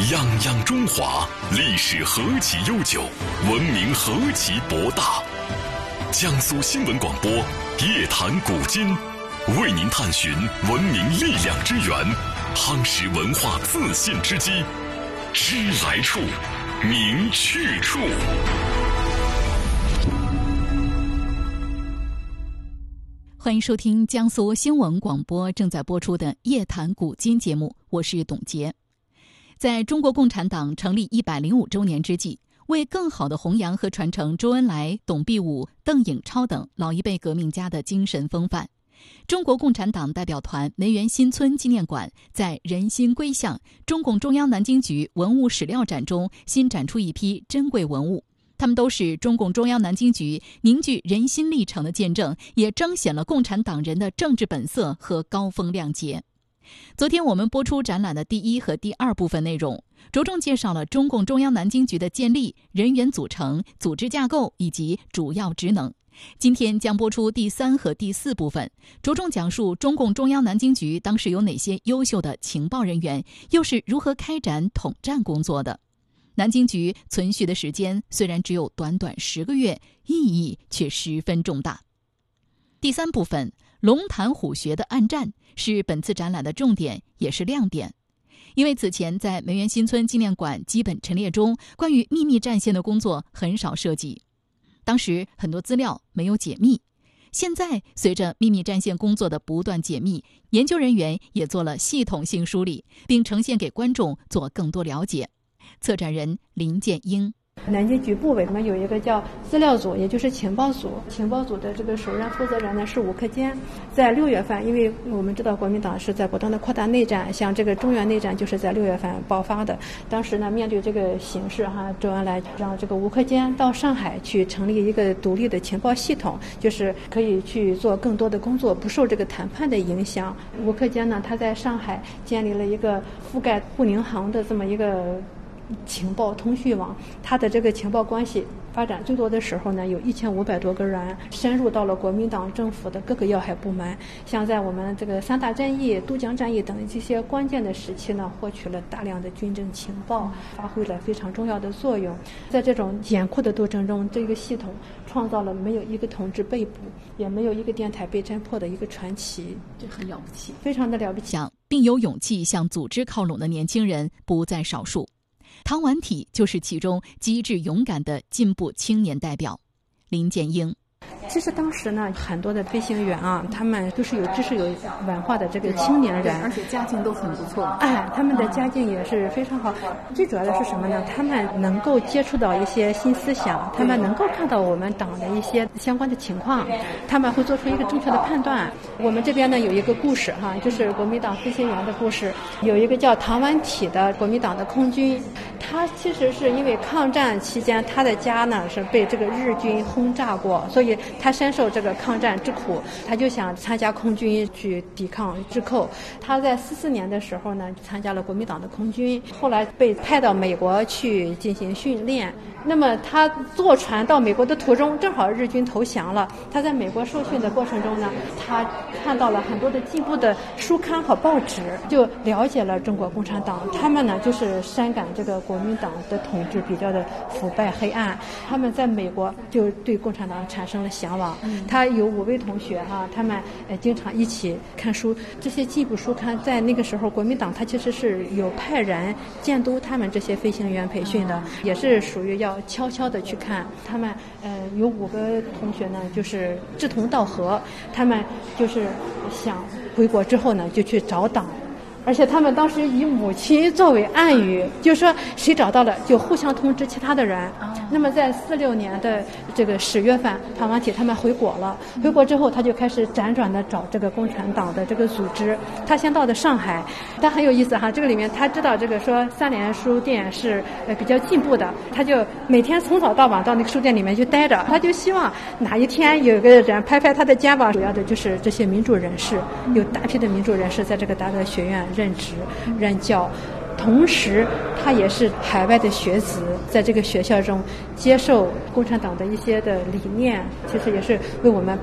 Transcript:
泱泱中华，历史何其悠久，文明何其博大。江苏新闻广播夜谈古今，为您探寻文明力量之源，夯实文化自信之基。知来处，明去处。 欢迎收听江苏新闻广播正在播出的夜谈古今节目，我是董洁。在中国共产党成立105周年之际，为更好地弘扬和传承周恩来、董必武、邓颖超等老一辈革命家的精神风范，中国共产党代表团梅园新村纪念馆在人心归向中共中央南京局文物史料展中新展出一批珍贵文物，它们都是中共中央南京局凝聚人心历程的见证，也彰显了共产党人的政治本色和高风亮节。昨天我们播出展览的第一和第二部分内容，着重介绍了中共中央南京局的建立、人员组成、组织架构以及主要职能。今天将播出第三和第四部分，着重讲述中共中央南京局当时有哪些优秀的情报人员，又是如何开展统战工作的。南京局存续的时间虽然只有短短10个月，意义却十分重大。第三部分，龙潭虎穴的暗战是本次展览的重点，也是亮点。因为此前在梅园新村纪念馆基本陈列中，关于秘密战线的工作很少涉及，当时很多资料没有解密。现在随着秘密战线工作的不断解密，研究人员也做了系统性梳理，并呈现给观众做更多了解。策展人林建英。 南京局部委呢有一个叫资料组，也就是情报组。情报组的这个首任负责人呢是吴克坚。在6月份，因为我们知道国民党是在不断的扩大内战，像这个中原内战就是在6月份爆发的。当时呢，面对这个形势周恩来让这个吴克坚到上海去成立一个独立的情报系统，就是可以去做更多的工作，不受这个谈判的影响。吴克坚呢，他在上海建立了一个覆盖沪宁杭的这么一个情报通讯网，他的这个情报关系发展最多的时候呢，有1500多个人深入到了国民党政府的各个要害部门，像在我们这个3大战役、都江战役等这些关键的时期呢，获取了大量的军政情报，发挥了非常重要的作用。在这种严酷的斗争中，这个系统创造了没有一个同志被捕，也没有一个电台被侦破的一个传奇， 这很了不起， 非常的了不起。 并有勇气向组织靠拢的年轻人不在少数。唐婉体就是其中机智勇敢的进步青年代表。林建英。 其实当时呢，很多的飞行员他们都是有知识有文化的这个青年人， 而且家境都很不错。 他们的家境也是非常好。最主要的是什么呢？他们能够接触到一些新思想，他们能够看到我们党的一些相关的情况，他们会做出一个正确的判断。我们这边呢有一个故事就是国民党飞行员的故事。有一个叫唐婉体的国民党的空军，他其实是因为抗战期间他的家呢是被这个日军轰炸过，所以他深受这个抗战之苦，他就想参加空军去抵抗日寇。他在44年的时候呢，参加了国民党的空军，后来被派到美国去进行训练。那么他坐船到美国的途中，正好日军投降了。他在美国受训的过程中呢，他看到了很多的进步的书刊和报纸，就了解了中国共产党。他们呢就是深感这个国民党的统治比较的腐败黑暗，他们在美国就对共产党产生了向往。他有5位同学他们经常一起看书。这些进步书刊在那个时候国民党他其实是有派人监督他们这些飞行员培训的，也是属于要悄悄的去看。他们有5个同学呢就是志同道合，他们就是想回国之后呢就去找党，而且他们当时以母亲作为暗语，就是说谁找到了就互相通知其他的人。那么在46年的这个10月份，唐婉体他们回国了。回国之后，他就开始辗转的找这个共产党的这个组织。他先到的上海，他很有意思这个里面他知道这个说3联书店是比较进步的，他就每天从早到晚到那个书店里面去待着。他就希望哪一天有个人拍拍他的肩膀。主要的就是这些民主人士，有大批的民主人士在这个达德学院任职任教。同时他也是海外的学子，在这个学校中接受共产党的一些的理念，其实也是为我们